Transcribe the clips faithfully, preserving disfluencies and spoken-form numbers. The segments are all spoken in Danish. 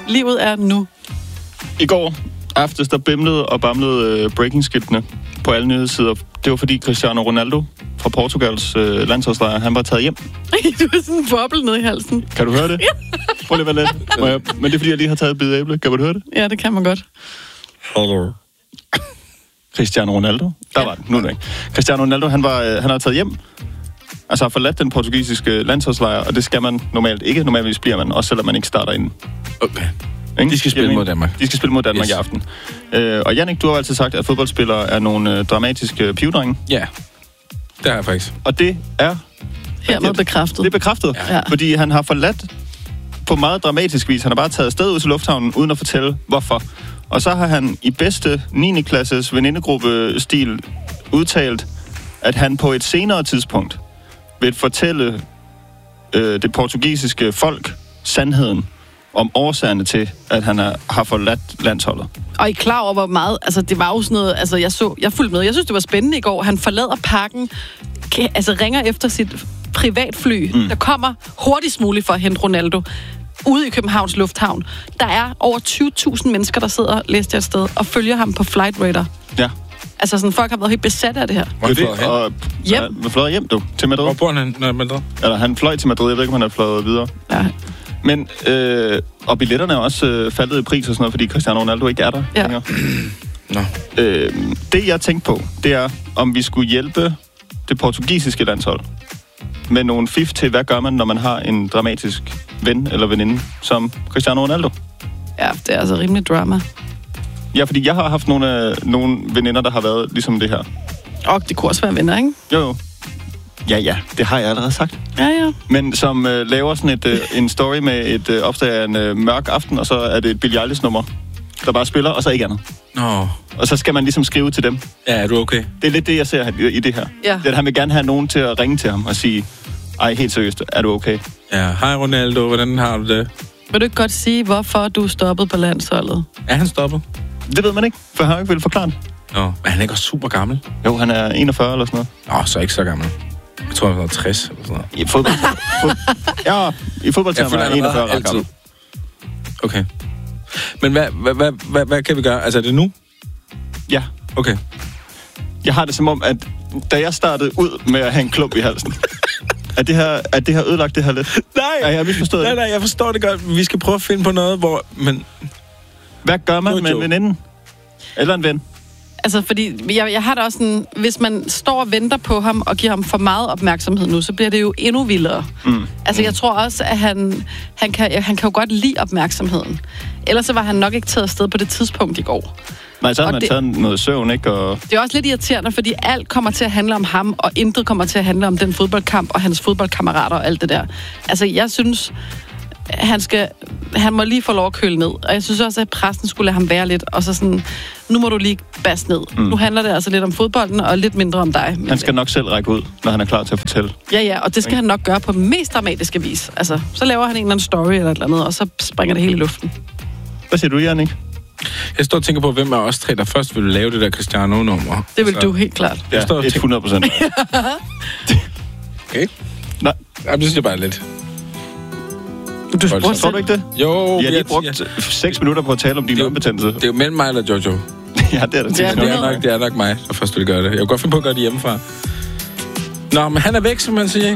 Livet er nu. I går aftes, der bimlede og bamlede uh, breaking-skiltene på alle nyhedssider. Det var fordi Cristiano Ronaldo fra Portugals uh, landsholdslejr, han var taget hjem. Du er sådan en boble nede i halsen. Kan du høre det? Prøv lige at være let. Jeg... Men det er fordi, jeg lige har taget et bid æble. Kan du høre det? Ja, det kan man godt. Hello. Cristiano Ronaldo. Der ja. var den. Nu er det ikke. Cristiano Ronaldo, han, var, han har taget hjem. Altså har forladt den portugisiske landsholdslejr, og det skal man normalt ikke. Normalvis bliver man, også selvom man ikke starter inden. Okay. Ikke? De skal spille Jamen, mod Danmark. De skal spille mod Danmark yes. i aften. Øh, og Jannik, du har altid sagt, at fodboldspillere er nogle øh, dramatiske pivdrenge. Ja, det er jeg faktisk. Og det er... Hermed bekræftet. Det er bekræftet, ja. fordi han har forladt på meget dramatisk vis. Han har bare taget afsted ud til lufthavnen, uden at fortælle, hvorfor. Og så har han i bedste niende klasses venindegruppe-stil udtalt, at han på et senere tidspunkt vil fortælle øh, det portugisiske folk sandheden om årsagerne til, at han er, har forladt landsholdet. Og I er klar over, hvor meget... Altså, det var jo sådan noget... Altså, jeg så... Jeg fulgte med. Jeg synes, det var spændende i går. Han forlader parken, kan, altså ringer efter sit privatfly, mm. der kommer hurtigst muligt for at hente Ronaldo ude i Københavns Lufthavn. Der er over tyve tusind mennesker, der sidder, læste jeg et sted, og følger ham på Flight Radar. Ja. Altså, sådan, folk har været helt besat af det her. Hvor det, og hjem. Ja, fløj hjem, du, til Madrid. Hvor bor han, når Madrid? Eller han fløj til Madrid, jeg ved ikke, om han er fløjet videre. Ja. Men, øh, og billetterne er også øh, faldet i pris og sådan noget, fordi Cristiano Ronaldo ikke er der ja. længere. Nå. Øh, det, jeg tænkte på, det er, om vi skulle hjælpe det portugisiske landshold med nogle fif til, hvad gør man, når man har en dramatisk ven eller veninde som Cristiano Ronaldo? Ja, det er altså rimelig drama. Ja, fordi jeg har haft nogle, af, nogle veninder, der har været ligesom det her. Og det kunne også være venner, ikke? Jo, jo. Ja, ja, det har jeg allerede sagt. Ja, ja. Men som øh, laver sådan et, øh, en story med et øh, opslag af en øh, mørk aften, og så er det et Billie Eilish-nummer, der bare spiller, og så ikke andet. Nå. Og så skal man ligesom skrive til dem. Ja, er du okay? Det er lidt det, jeg ser i, i det her. Ja. Det er, at han vil gerne have nogen til at ringe til ham og sige, ej, helt seriøst, er du okay? Ja, hej Ronaldo, hvordan har du det? Vil du ikke godt sige, hvorfor du er stoppet på landsholdet? Er han stoppet? Det ved man ikke, for han har ikke vel forklare det. Nå, men han er ikke også super gammel? Jo, han er enogfyrre eller sådan noget. Nå, så ikke så gammel. Jeg tror, han var tres eller sådan noget. I fodbold... fod... Ja, i fodboldtermer er enogfyrre ret gammel. Okay. Men hvad, hvad, hvad, hvad, hvad kan vi gøre? Altså, er det nu? Ja. Okay. Jeg har det som om, at da jeg startede ud med at have en klump i halsen, at det her, at det her ødelagt det her lidt. Nej, ja, jeg har misforstået nej, nej, jeg forstår det godt. Vi skal prøve at finde på noget, hvor... Men... Hvad gør man med en veninde? Eller en ven? Altså, fordi jeg, jeg har da også sådan... Hvis man står og venter på ham og giver ham for meget opmærksomhed nu, så bliver det jo endnu vildere. Mm. Altså, jeg tror også, at han, han, kan, han kan jo godt lide opmærksomheden. Ellers så var han nok ikke taget afsted på det tidspunkt i går. Nej, så har man det, taget noget søvn, ikke? Og... Det er også lidt irriterende, fordi alt kommer til at handle om ham, og intet kommer til at handle om den fodboldkamp og hans fodboldkammerater og alt det der. Altså, jeg synes... Han, skal, han må lige få lov at køle ned. Og jeg synes også, at pressen skulle lade ham være lidt. Og så sådan, nu må du lige basse ned. Mm. Nu handler det altså lidt om fodbolden, og lidt mindre om dig. Han skal nok selv række ud, når han er klar til at fortælle. Ja, ja, og det skal han nok gøre på mest dramatiske vis. Altså, så laver han en eller anden story eller et eller andet, og så springer det hele i luften. Hvad siger du, Jannik? Jeg står og tænker på, hvem af os tre, der først vil lave det der Cristiano-nummer. Det vil så... du helt klart. Ja, hundrede procent. Okay. Nej. Jamen, det synes jeg bare lidt... Du spurgte, tror du ikke det? Jo, jeg har lige brugt ja. seks minutter på at tale om din øjenbetændelse. Det er jo mellem mig eller Jojo. Ja, det er det. Det er, det, er nok, det er nok mig, der først vil gøre det. Jeg kan godt finde på at gøre det hjemmefra. Nå, men han er væk, som man siger.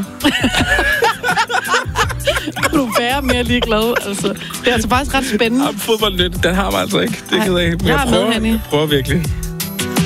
Kunne du være mere ligeglad? Altså, det er altså faktisk ret spændende. Ja, fodbold, den har man altså ikke. Det kan jeg ikke. Jeg, jeg prøver, med, prøver virkelig.